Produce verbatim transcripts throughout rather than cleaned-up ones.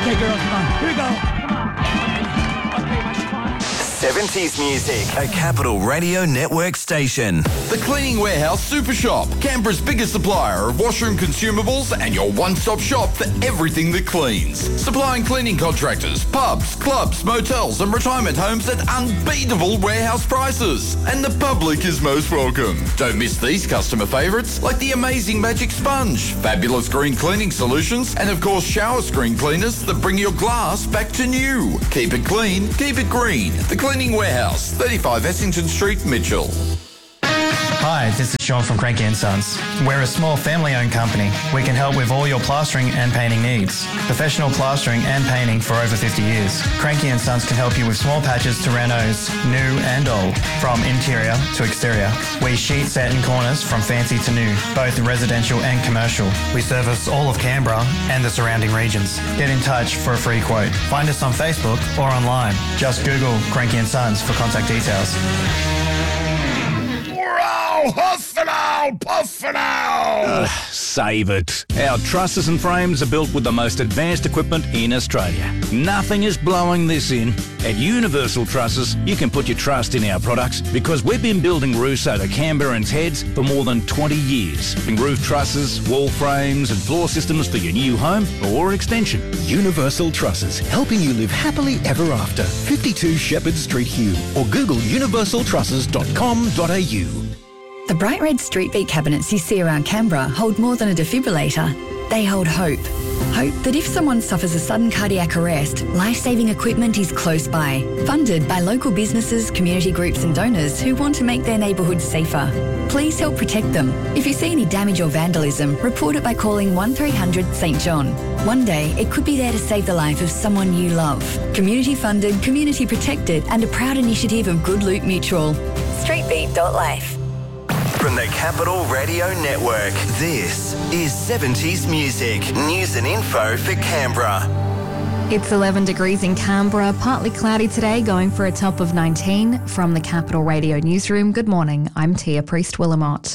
Okay, girls, come on. Here we go. seventies music, a Capital Radio Network station. The Cleaning Warehouse Super Shop, Canberra's biggest supplier of washroom consumables and your one-stop shop for everything that cleans. Supplying cleaning contractors, pubs, clubs, motels and retirement homes at unbeatable warehouse prices. And the public is most welcome. Don't miss these customer favourites like the amazing Magic Sponge, fabulous green cleaning solutions and of course shower screen cleaners that bring your glass back to new. Keep it clean, keep it green. The Cleaning Warehouse, thirty-five Essington Street, Mitchell. Hi, this is Sean from Cranky and Sons. We're a small family-owned company. We can help with all your plastering and painting needs. Professional plastering and painting for over fifty years. Cranky and Sons can help you with small patches to renos, new and old, from interior to exterior. We sheet set in corners from fancy to new, both residential and commercial. We service all of Canberra and the surrounding regions. Get in touch for a free quote. Find us on Facebook or online. Just Google Cranky and Sons for contact details. Huff and owl, puff and owl! Uh, save it. Our trusses and frames are built with the most advanced equipment in Australia. Nothing is blowing this in. At Universal Trusses, you can put your trust in our products because we've been building roofs over Canberrans' heads for more than twenty years. Roof trusses, wall frames and floor systems for your new home or extension. Universal Trusses, helping you live happily ever after. fifty-two Shepherd Street, Hume, or Google universal trusses dot com dot a u. The bright red Street Beat cabinets you see around Canberra hold more than a defibrillator. They hold hope. Hope that if someone suffers a sudden cardiac arrest, life-saving equipment is close by. Funded by local businesses, community groups and donors who want to make their neighbourhoods safer. Please help protect them. If you see any damage or vandalism, report it by calling one three hundred St John. One day, it could be there to save the life of someone you love. Community funded, community protected and a proud initiative of Good Loot Mutual. street beat dot life. From the Capital Radio Network, this is seventies Music, news and info for Canberra. It's eleven degrees in Canberra, partly cloudy today, going for a top of nineteen. From the Capital Radio Newsroom, good morning, I'm Tia Priest-Willamott.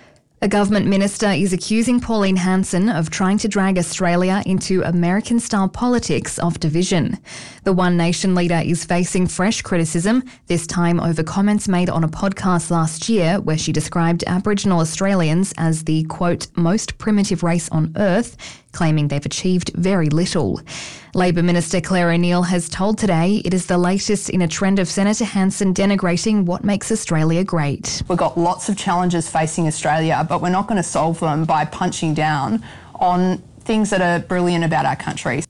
A government minister is accusing Pauline Hanson of trying to drag Australia into American-style politics of division. The One Nation leader is facing fresh criticism, this time over comments made on a podcast last year where she described Aboriginal Australians as the, quote, most primitive race on earth, claiming they've achieved very little. Labor Minister Claire O'Neil has told Today it is the latest in a trend of Senator Hanson denigrating what makes Australia great. We've got lots of challenges facing Australia, but we're not going to solve them by punching down on things that are brilliant about our country.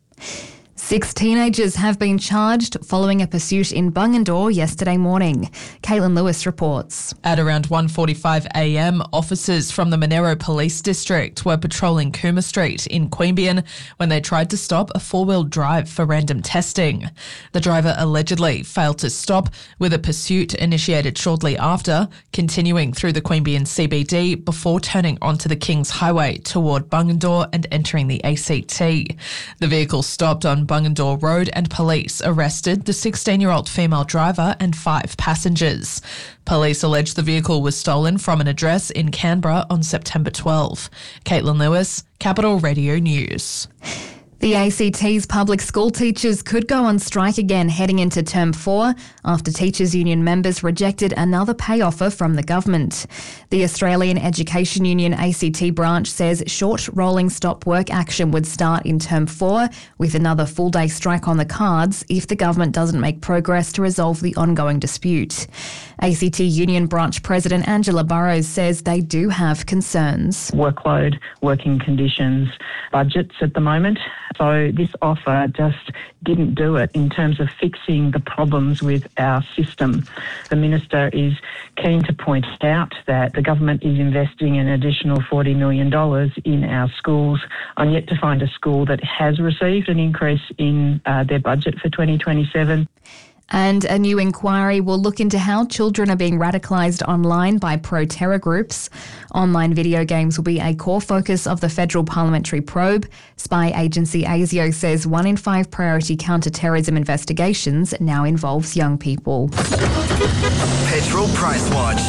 Six teenagers have been charged following a pursuit in Bungendore yesterday morning. Caitlin Lewis reports. At around one forty-five a m, officers from the Monero Police District were patrolling Cooma Street in Queanbeyan when they tried to stop a four-wheel drive for random testing. The driver allegedly failed to stop, with a pursuit initiated shortly after, continuing through the Queanbeyan C B D before turning onto the Kings Highway toward Bungendore and entering the A C T. The vehicle stopped on Bungendore Road and police arrested the sixteen-year-old female driver and five passengers. Police allege the vehicle was stolen from an address in Canberra on September twelfth. Caitlin Lewis, Capital Radio News. The A C T's public school teachers could go on strike again heading into term four after teachers' union members rejected another pay offer from the government. The Australian Education Union A C T branch says short rolling stop work action would start in term four with another full day strike on the cards if the government doesn't make progress to resolve the ongoing dispute. A C T Union branch president Angela Burrows says they do have concerns. Workload, working conditions, budgets at the moment. So this offer just didn't do it in terms of fixing the problems with our system. The Minister is keen to point out that the government is investing an additional forty million dollars in our schools. I'm yet to find a school that has received an increase in uh, their budget for twenty twenty-seven. And a new inquiry will look into how children are being radicalised online by pro-terror groups. Online video games will be a core focus of the Federal Parliamentary Probe. Spy agency ASIO says one in five priority counter-terrorism investigations now involves young people. Petrol Price Watch.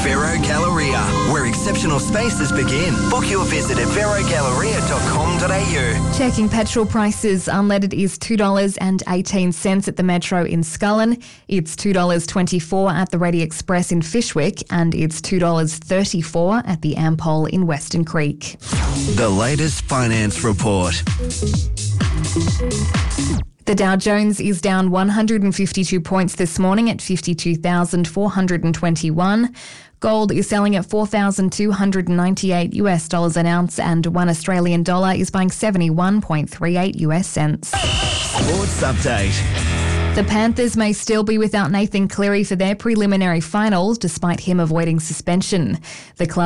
Vero Galleria, where exceptional spaces begin. Book your visit at vero galleria dot com dot a u. Checking petrol prices, unleaded is two dollars eighteen at the Metro in Scullen. It's two dollars twenty-four at the Ready Express in Fishwick, and it's two dollars thirty-four at the Ampol in Western Creek. The latest finance report. The Dow Jones is down one hundred fifty-two points this morning at fifty-two thousand four hundred twenty-one. Gold is selling at four thousand two hundred ninety-eight U S dollars an ounce, and one Australian dollar is buying seventy-one point three eight U S cents. Sports update. The Panthers may still be without Nathan Cleary for their preliminary finals, despite him avoiding suspension. The club